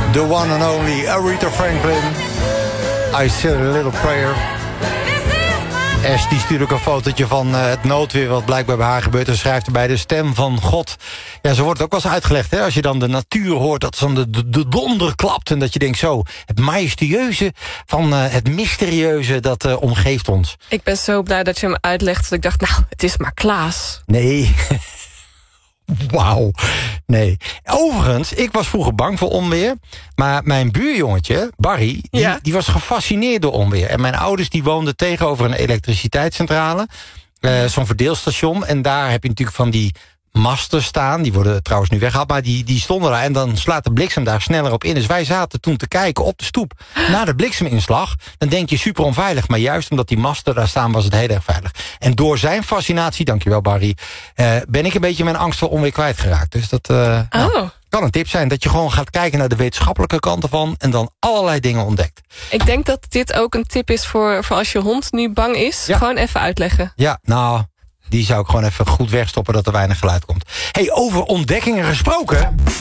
The one and only Aretha Franklin. I said a little prayer. Ash die stuurt ook een fotootje van het noodweer wat blijkbaar bij haar gebeurt. En schrijft erbij de stem van God. Ja, zo wordt het ook wel eens uitgelegd. Hè? Als je dan de natuur hoort, dat dan de donder klapt. En dat je denkt zo, het majestueuze van het mysterieuze dat omgeeft ons. Ik ben zo blij dat je hem uitlegt. Dat ik dacht, nou, het is maar Klaas. Nee. Wauw. Nee. Overigens, ik was vroeger bang voor onweer. Maar mijn buurjongetje, Barry, die was gefascineerd door onweer. En mijn ouders die woonden tegenover een elektriciteitscentrale. Zo'n verdeelstation. En daar heb je natuurlijk van die masten staan. Die worden trouwens nu weggehaald. Maar die stonden daar. En dan slaat de bliksem daar sneller op in. Dus wij zaten toen te kijken op de stoep naar de blikseminslag. Dan denk je super onveilig. Maar juist omdat die masten daar staan was het heel erg veilig. En door zijn fascinatie, dankjewel Barry, ben ik een beetje mijn angst voor onweer kwijtgeraakt. Dus dat kan een tip zijn. Dat je gewoon gaat kijken naar de wetenschappelijke kant ervan. En dan allerlei dingen ontdekt. Ik denk dat dit ook een tip is voor als je hond nu bang is. Ja. Gewoon even uitleggen. Ja, nou, die zou ik gewoon even goed wegstoppen dat er weinig geluid komt. Hey, over ontdekkingen gesproken.